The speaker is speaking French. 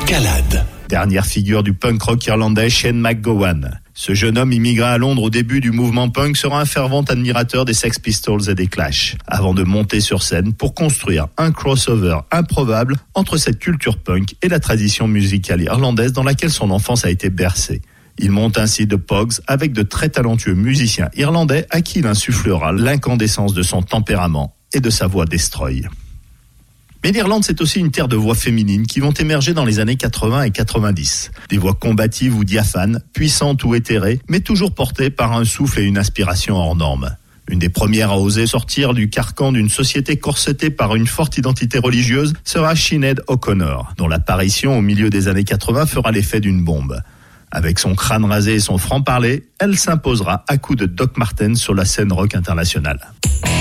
Escalade. Dernière figure du punk rock irlandais, Shane MacGowan. Ce jeune homme immigré à Londres au début du mouvement punk sera un fervent admirateur des Sex Pistols et des Clash, avant de monter sur scène pour construire un crossover improbable entre cette culture punk et la tradition musicale irlandaise dans laquelle son enfance a été bercée. Il monte ainsi de Pogs avec de très talentueux musiciens irlandais à qui il insufflera l'incandescence de son tempérament et de sa voix destroy. Mais l'Irlande, c'est aussi une terre de voix féminines qui vont émerger dans les années 80 et 90. Des voix combatives ou diaphanes, puissantes ou éthérées, mais toujours portées par un souffle et une inspiration hors normes. Une des premières à oser sortir du carcan d'une société corsetée par une forte identité religieuse sera Sinéad O'Connor, dont l'apparition au milieu des années 80 fera l'effet d'une bombe. Avec son crâne rasé et son franc-parler, elle s'imposera à coups de Doc Martens sur la scène rock internationale.